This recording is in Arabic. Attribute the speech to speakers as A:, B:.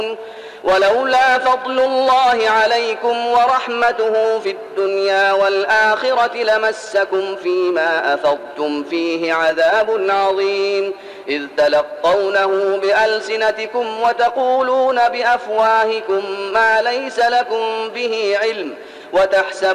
A: ولولا فضل الله عليكم ورحمته في الدنيا والآخرة لمسكم فيما أفضتم فيه عذاب عظيم إذ تلقونه بألسنتكم وتقولون بأفواهكم ما ليس لكم به علم وتحسبون